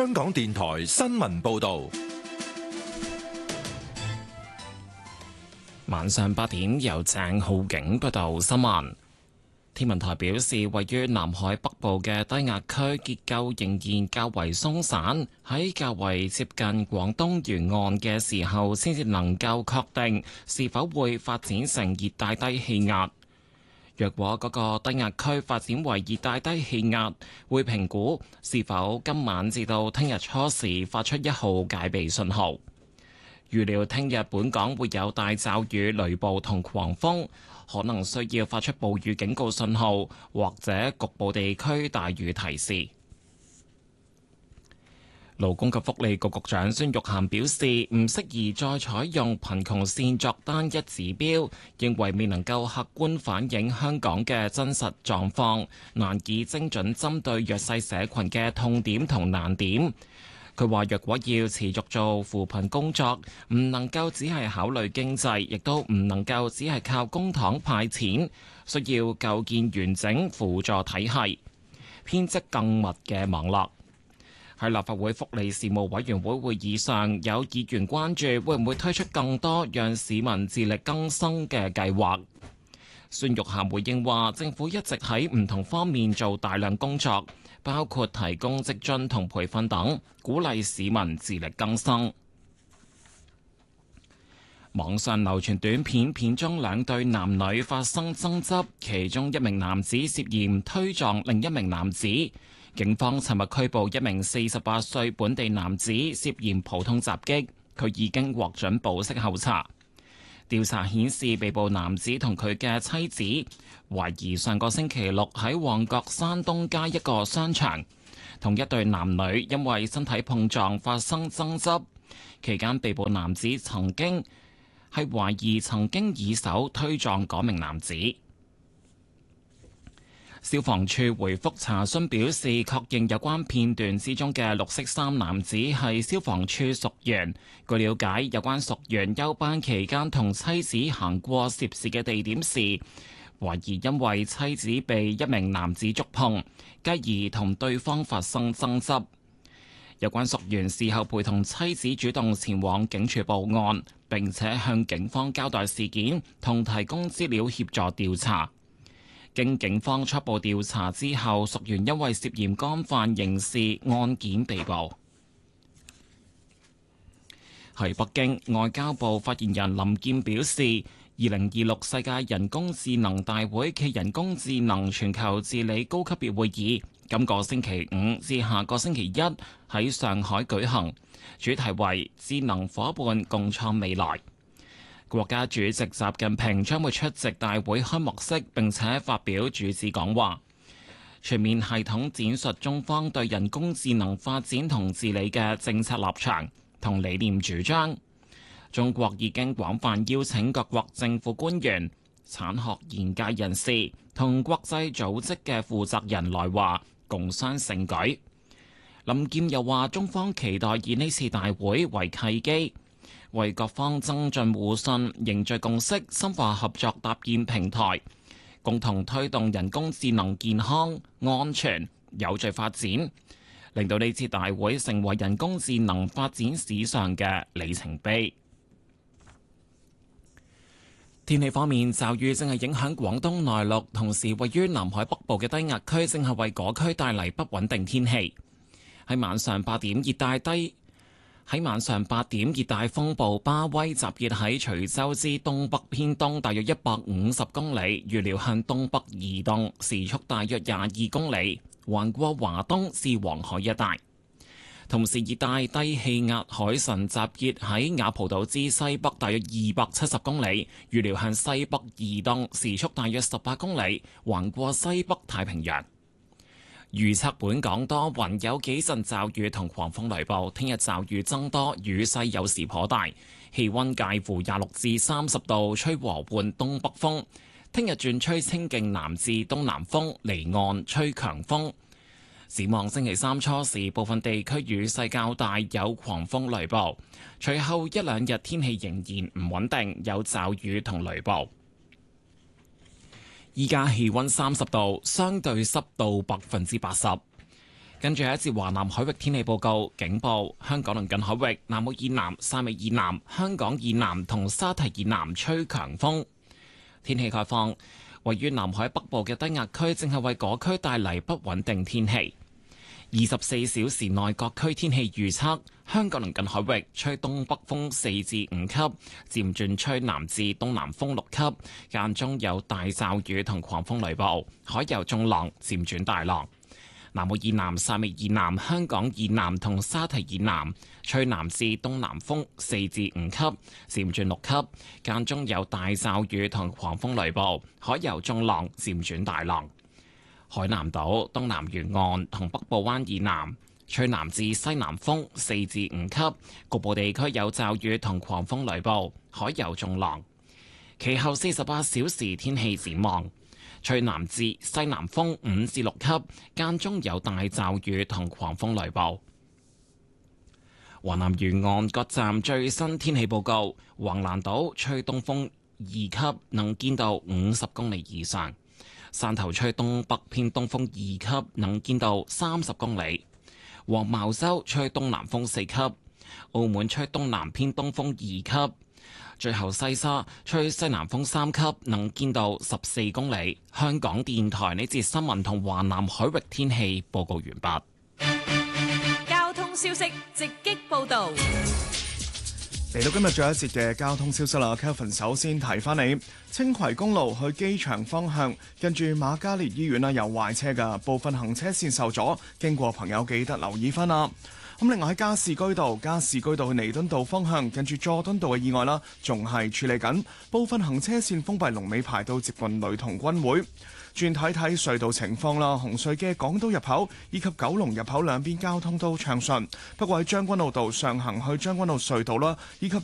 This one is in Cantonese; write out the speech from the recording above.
香港電台新聞報道。 晚上8點，由鄭浩景報道新聞。天文台表示，位於南海北部嘅低壓區結構仍然較為鬆散，喺較為接近廣東沿岸嘅時候，先至能夠確定是否會發展成熱帶低氣壓。若果嗰個低壓區發展為熱帶低氣壓，會評估是否今晚至到聽日初時發出1號戒備信號。預料聽日本港會有大驟雨、雷暴同狂風，可能需要發出暴雨警告信號，或者局部地區大雨提示。勞工及福利局局長孫玉菡表示，唔適宜再採用貧窮線作單一指標，認為未能夠客觀反映香港嘅真實狀況，難以精準針對弱勢社群嘅痛點同難點。佢話：若果要持續做扶貧工作，唔能夠只係考慮經濟，亦都唔能夠只係靠公帑派錢，需要構建完整輔助體系，編織更密嘅網絡。喺立法會福利事務委員會會議上，有議員關注會唔會推出更多讓市民自力更生嘅計劃。孫玉菡回應話：政府一直喺唔同方面做大量工作，包括提供職津同培訓等，鼓勵市民自力更生。網上流傳短片，片中2對男女發生爭執，其中一名男子涉嫌推撞另一名男子。警方尋日拘捕一名48歲本地男子，涉嫌普通襲擊，佢已經獲准保釋候查。調查顯示，被捕男子同佢嘅妻子懷疑上個星期六喺旺角山東街一個商場，同一對男女因為身體碰撞發生爭執。期間，被捕男子懷疑曾經以手推撞嗰名男子。消防處回覆查詢表示，確認有關片段之中嘅綠色衫男子係消防處屬員。據了解，有關屬員休班期間同妻子行過涉事嘅地點時，懷疑因為妻子被一名男子觸碰，繼而同對方發生爭執。有關屬員事後陪同妻子主動前往警署報案，並且向警方交代事件同提供資料協助調查。經警方初步調查之後，屬員因為涉嫌干犯刑事案件被捕。喺北京，外交部發言人林健表示，2026世界人工智能大會暨人工智能全球治理高級別會議今個星期5至下個星期1喺上海舉行，主題為智能夥伴共創未來。國家主席習近平將會出席大會開幕式，並且發表主旨講話，全面系統展述中方對人工智能發展同治理嘅政策立場同理念主張。中國已經廣泛邀請各國政府官員、產學研界人士同國際組織嘅負責人來華共襄盛舉。林健又話，中方期待以呢次大會為契機，為各方增進互信、凝聚共識、深化合作搭建平台，共同推動人工智能健康、安全、有序發展，令到呢次大會成為人工智能發展史上嘅里程碑。天氣方面，驟雨正係影響廣東內陸，同時位於南海北部嘅低壓區正係為嗰區帶嚟不穩定天氣。喺晚上8點，熱帶風暴巴威集結喺徐州之東北偏東大約150公里，預料向東北移動，時速大約22公里，橫過華東至黃海一帶。同時，熱帶低氣壓海神集結喺雅蒲島之西北大約270公里，預料向西北移動，時速大約18公里，橫過西北太平洋。預測本港多雲，有幾陣驟雨同狂風雷暴。聽日驟雨增多，雨勢有時頗大，氣溫介乎26至30度，吹和緩東北風。聽日轉吹清勁南至東南風，離岸吹強風。展望星期3初時，部分地區雨勢較大，有狂風雷暴。隨後一兩日天氣仍然唔穩定，有驟雨同雷暴。依家氣溫30度，相對濕度80%。 跟住係一節華南海域天氣報告，警報：香港鄰近海域、南澳以南、汕尾以南、香港以南同沙堤以南吹強風。天氣概況：位於南海北部嘅低壓區正係為嗰區帶嚟不穩定天氣。24小時內各區天氣預測：香港鄰近海域吹東北風4至5級，漸轉吹南至東南風6級，間中有大驟雨同狂風雷暴，海有中浪，漸轉大浪。南澳以南、汕尾以南、香港以南同沙堤以南吹南至東南風4至5級，漸轉6級，間中有大驟雨同狂風雷暴，海有中浪，漸轉大浪。海南島、東南沿岸同北部灣以南吹南至西南風4至5級，局部地區有驟雨同狂風雷暴，海有中浪。其後48小時天氣展望：吹南至西南風5至6級，間中有大驟雨同狂風雷暴。華南沿岸各站最新天氣報告：橫瀾島吹東風2級，能見度50公里以上；汕頭吹東北偏東風2級，能見度30公里；黃茅洲吹東南風4級；澳門吹東南偏東風2級。最後西沙吹西南風3級，能見度14公里。香港電台呢節新聞同華南海域天氣報告完畢。 交通消息直擊報道。 嚟到今日最後一節嘅交通消息啦 ，Kelvin 首先提翻你，青葵公路去機場方向，近住瑪嘉烈醫院啦有壞車㗎，部分行車線受阻，經過朋友記得留意翻啦。咁另外喺加士居道去彌敦道方向，近住佐敦道嘅意外啦，仲係處理緊，部分行車線封閉，龍尾排到接近雷同軍會。轉睇睇隧道情況啦，紅隧嘅港島入口以及九龍入口兩邊交通都暢順，不過喺將軍澳道上行去將軍澳隧道啦，以及